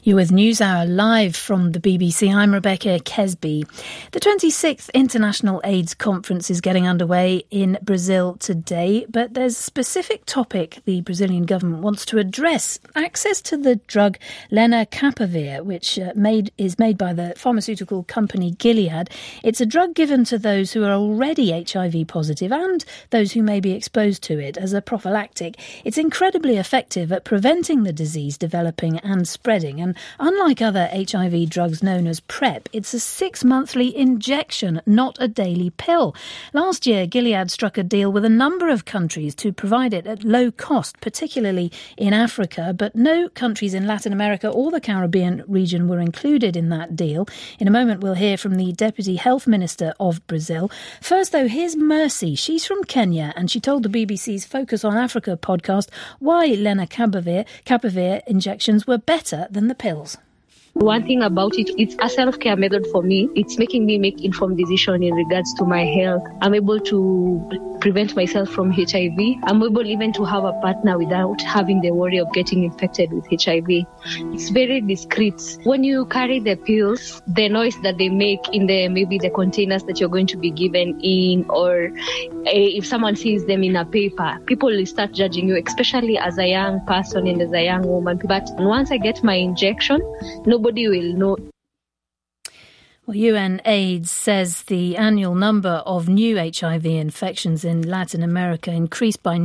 You're with NewsHour live from the BBC. I'm Rebecca Kesby. The 26th International AIDS Conference is getting underway in Brazil today, but there's a specific topic the Brazilian government wants to address: access to the drug lenacapavir, which is made by the pharmaceutical company Gilead. It's a drug given to those who are already HIV positive and those who may be exposed to it as a prophylactic. It's incredibly effective at preventing the disease developing and spreading, and unlike other HIV drugs known as PrEP, it's a 6-monthly injection, not a daily pill. Last year, Gilead struck a deal with a number of countries to provide it at low cost, particularly in Africa, but no countries in Latin America or the Caribbean region were included in that deal. In a moment, we'll hear from the Deputy Health Minister of Brazil. First, though, here's Mercy. She's from Kenya, and she told the BBC's Focus on Africa podcast why lenacapavir injections were better than the pills. One thing about it, it's a self-care method for me. It's making me make informed decisions in regards to my health. I'm able to prevent myself from HIV. I'm able even to have a partner without having the worry of getting infected with HIV. It's very discreet. When you carry the pills, the noise that they make in maybe the containers that you're going to be given in, or if someone sees them in a paper, people will start judging you, especially as a young person and as a young woman. But once I get my injection, nobody will know. Well, UNAIDS says the annual number of new HIV infections in Latin America increased by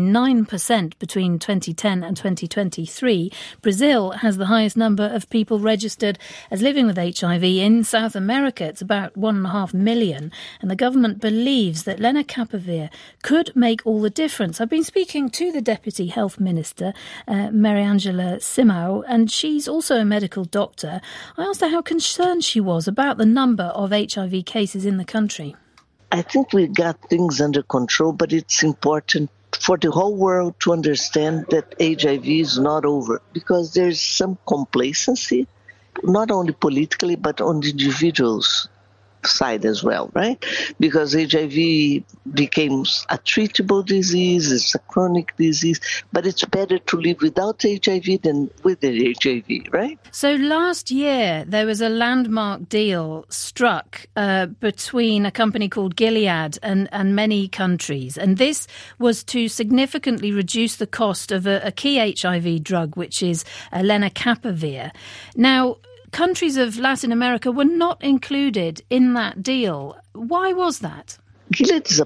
9% between 2010 and 2023. Brazil has the highest number of people registered as living with HIV. In South America, it's about 1.5 million, and the government believes that lenacapavir could make all the difference. I've been speaking to the Deputy Health Minister, Mariangela Simão, and she's also a medical doctor. I asked her how concerned she was about the number of HIV cases in the country. I think we got things under control, but it's important for the whole world to understand that HIV is not over, because there's some complacency, not only politically, but on the individuals' side as well, right? Because HIV became a treatable disease, it's a chronic disease, but it's better to live without HIV than with the HIV, right? So last year, there was a landmark deal struck between a company called Gilead and many countries, and this was to significantly reduce the cost of a key HIV drug, which is lenacapavir. Now, countries of Latin America were not included in that deal. Why was that? Gilead is a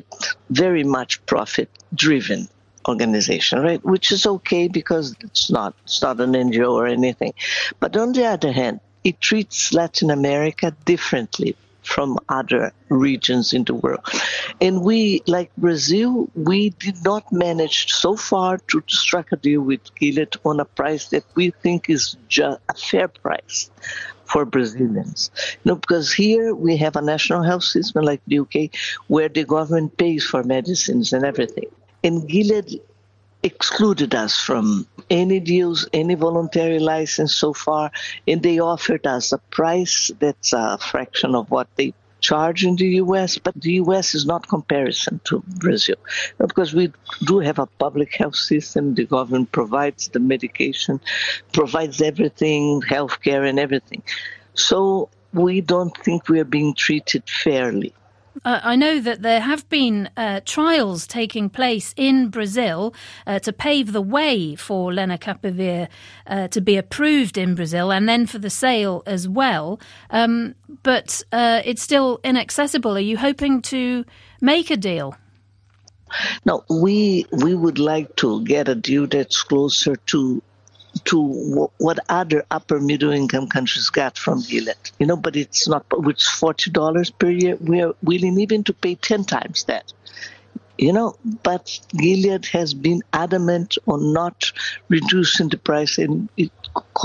very much profit-driven organization, right? Which is okay because it's not an NGO or anything. But on the other hand, it treats Latin America differently from other regions in the world. And we, like Brazil, we did not manage so far to strike a deal with Gilead on a price that we think is just a fair price for Brazilians. Because here we have a national health system like the UK where the government pays for medicines and everything. And Gilead excluded us from any deals, any voluntary license so far, and they offered us a price that's a fraction of what they charge in the US, but the US is not comparison to Brazil, because we do have a public health system. The government provides the medication, provides everything, healthcare and everything. So we don't think we are being treated fairly. I know that there have been trials taking place in Brazil to pave the way for lenacapavir to be approved in Brazil and then for the sale as well. But it's still inaccessible. Are you hoping to make a deal? No, we would like to get a deal that's closer to what other upper middle income countries got from Gilead, but it's not, which $40 per year. We are willing even to pay 10 times that, but Gilead has been adamant on not reducing the price, and it